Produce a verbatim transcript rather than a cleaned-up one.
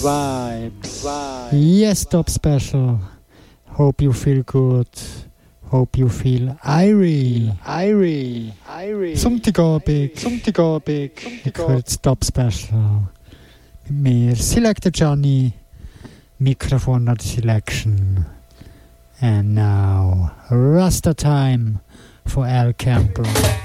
Vibes. Vibes. Yes, Top Special. Hope you feel good. Hope you feel irie. Irie. Irie. Sonntagabend. Sonntagabend. Ich höre das Top Special. Mit mir Selector Johnny. Mikrofon at Selection. And now, Rasta time for Al Campbell.